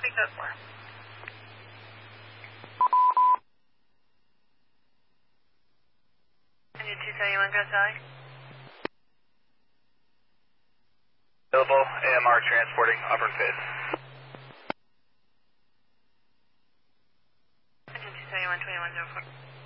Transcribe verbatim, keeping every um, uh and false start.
take that for? Engine two seventy-one, go Sally. Available, A M R transporting, Auburn Pit. Engine two seventy-one, twenty-one, zero four.